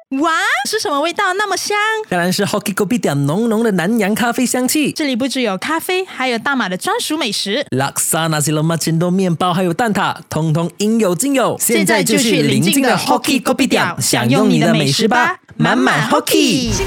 哇，是什么味道那么香？ 当然是 Hoki Kopitiam 浓浓的南洋咖啡香气。 这里不只有咖啡，还有大马的专属美食 Laksa Nasi Lemak Cendol 面包还有蛋挞，通通应有尽有。 现在就去邻近的 Hoki Kopitiam 享用你的美食吧，满满 Hoki。